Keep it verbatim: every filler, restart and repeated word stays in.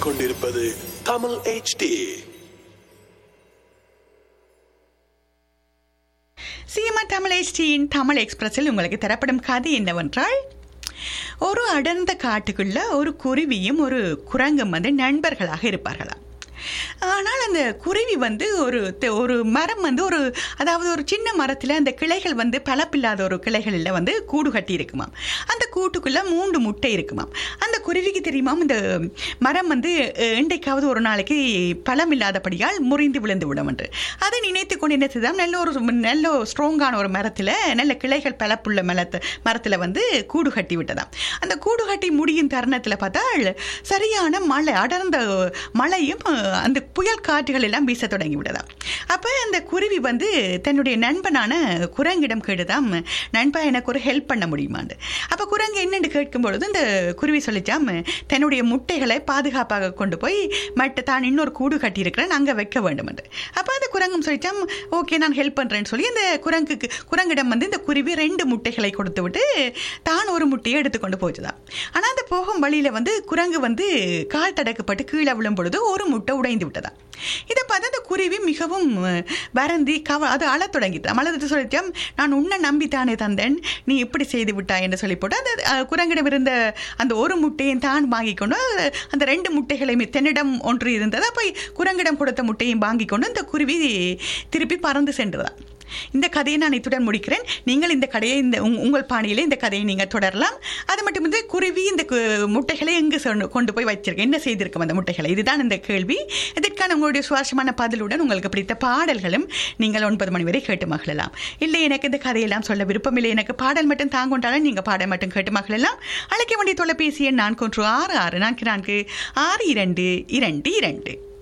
கேட்டுக்கொண்டிருப்பது Tamil H D. Seema Tamil H டியின் Tamil எக்ஸ்பிரஸில் உங்களுக்கு தரப்படும் கதை என்னவென்றால், ஒரு அடர்ந்த காட்டுக்குள்ள ஒரு குருவியும் ஒரு குரங்கும் வந்து நண்பர்களாக இருப்பார்களாம். ஆனால் அந்த குருவி வந்து ஒரு ஒரு மரம் வந்து ஒரு அதாவது ஒரு சின்ன மரத்தில் அந்த கிளைகள் வந்து பலப்பில்லாத ஒரு கிளைகளில் வந்து கூடு கட்டி இருக்குமாம். அந்த கூட்டுக்குள்ளே மூன்று முட்டை இருக்குமாம். அந்த குருவிக்கு தெரியுமாம் இந்த மரம் வந்து இன்றைக்காவது ஒரு நாளைக்கு பழம் இல்லாதபடியால் முறிந்து விழுந்து விடும் என்று. அதை நினைத்து கொண்டு என்ன செய்தால் நல்ல ஒரு நல்ல ஸ்ட்ராங்கான ஒரு மரத்தில் நல்ல கிளைகள் பலப்புள்ள மரத்து மரத்தில் வந்து கூடு கட்டி விட்டதாம். அந்த கூடு கட்டி முடியும் தருணத்தில் பார்த்தால் சரியான மழை, அடர்ந்த மழையும் அந்த புயல் காற்றுகள் எல்லாம் வீச தொடங்கி விட்டதாம். அப்போ அந்த குருவி வந்து தன்னுடைய நண்பனான குரங்கிடம் கேட்டுதாம், நண்பா எனக்கு ஒரு ஹெல்ப் பண்ண முடியுமான்னு. அப்போ குரங்கு என்னென்று கேட்கும் பொழுது இந்த குருவி சொல்லிச்சாம், தன்னுடைய முட்டைகளை பாதுகாப்பாக கொண்டு போய் மற்ற தான் இன்னொரு கூடு கட்டியிருக்கிறேன் அங்கே வைக்க வேண்டும் என்று. அப்போ அந்த குரங்கும் சொல்லிச்சாம், ஓகே நான் ஹெல்ப் பண்ணுறேன்னு சொல்லி அந்த குரங்குக்கு குரங்கிடம் வந்து இந்த குருவி ரெண்டு முட்டைகளை கொடுத்து விட்டு தான் ஒரு முட்டையை எடுத்துக்கொண்டு போச்சுதான். ஆனால் அந்த போகும் வழியில் வந்து குரங்கு வந்து கால் தடக்கப்பட்டு கீழே விழும் பொழுது ஒரு முட்டை உடைந்து விட்டதா. இதை பார்த்து அந்த குருவி மிகவும் வருந்தி கவ அது அழத் தொடங்கிட்டான். அழத்து சொல்லிட்டான், நான் உன்னை நம்பித்தானே தந்தேன், நீ இப்படி செய்து விட்டாய் என்று சொல்லி போட்டு அந்த குரங்கிடம் இருந்த அந்த ஒரு முட்டையும் தான் வாங்கி கொண்டு அந்த ரெண்டு முட்டைகளையும் தன்னிடம் ஒன்று இருந்தது அப்போ குரங்கிடம் கொடுத்த முட்டையும் வாங்கி கொண்டு அந்த குருவி திருப்பி பறந்து சென்றதான். இந்த கதையை நான் இத்துடன் முடிக்கிறேன். நீங்கள் இந்த கதையை இந்த உங்கள் பாணியில் இந்த கதையை நீங்கள் தொடரலாம். அது மட்டும் வந்து குருவி இந்த முட்டைகளை எங்கு கொண்டு போய் வச்சிருக்கேன், என்ன செய்திருக்கும் அந்த முட்டைகளை, இதுதான் இந்த கேள்வி. இதற்கான உங்களுடைய சுவாரஸ்யமான பதிலுடன் உங்களுக்கு பிடித்த பாடல்களும் நீங்கள் ஒன்பது மணி வரை கேட்டு மகிழலாம். இல்லை எனக்கு இந்த கதையெல்லாம் சொல்ல விருப்பம் இல்லை, எனக்கு பாடல் மட்டும் தாங்கொண்டாலும் நீங்கள் பாடல் மட்டும் கேட்டு மகிழலாம். அழைக்க வேண்டிய தொலைபேசி எண் நான்கு ஒன்று ஆறு ஆறு நான்கு நான்கு ஆறு இரண்டு இரண்டு இரண்டு.